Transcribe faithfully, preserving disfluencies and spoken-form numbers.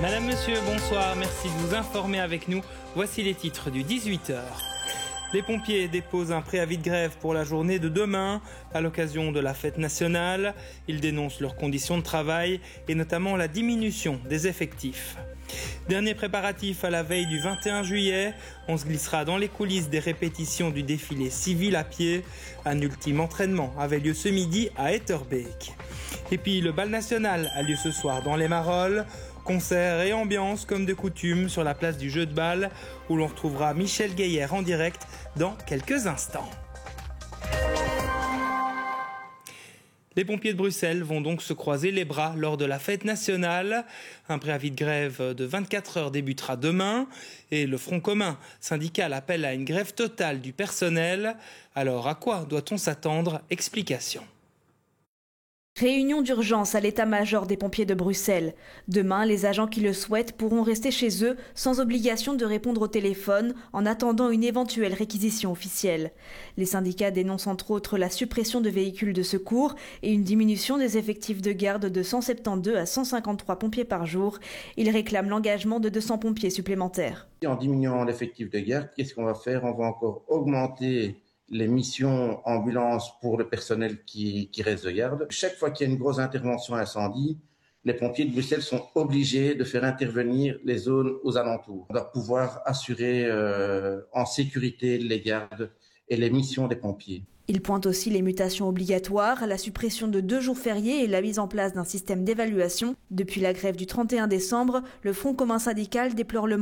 Madame, Monsieur, bonsoir. Merci de vous informer avec nous. Voici les titres du dix-huit heures. Les pompiers déposent un préavis de grève pour la journée de demain à l'occasion de la fête nationale. Ils dénoncent leurs conditions de travail et notamment la diminution des effectifs. Dernier préparatif à la veille du vingt et un juillet, on se glissera dans les coulisses des répétitions du défilé civil à pied. Un ultime entraînement avait lieu ce midi à Etterbeek. Et puis le bal national a lieu ce soir dans les Marolles. Concert et ambiance comme de coutume sur la place du jeu de balle où l'on retrouvera Michel Gaillère en direct dans quelques instants. Les pompiers de Bruxelles vont donc se croiser les bras lors de la fête nationale. Un préavis de grève de vingt-quatre heures débutera demain et le Front commun syndical appelle à une grève totale du personnel. Alors à quoi doit-on s'attendre? Explication. Réunion d'urgence à l'état-major des pompiers de Bruxelles. Demain, les agents qui le souhaitent pourront rester chez eux sans obligation de répondre au téléphone en attendant une éventuelle réquisition officielle. Les syndicats dénoncent entre autres la suppression de véhicules de secours et une diminution des effectifs de garde de cent soixante-douze à cent cinquante-trois pompiers par jour. Ils réclament l'engagement de deux cents pompiers supplémentaires. En diminuant l'effectif de garde, qu'est-ce qu'on va faire? On va encore augmenter les missions ambulances pour le personnel qui, qui reste de garde. Chaque fois qu'il y a une grosse intervention incendie, les pompiers de Bruxelles sont obligés de faire intervenir les zones aux alentours. On doit pouvoir assurer euh, en sécurité les gardes et les missions des pompiers. Il pointe aussi les mutations obligatoires, la suppression de deux jours fériés et la mise en place d'un système d'évaluation. Depuis la grève du trente et un décembre, le Front commun syndical déplore le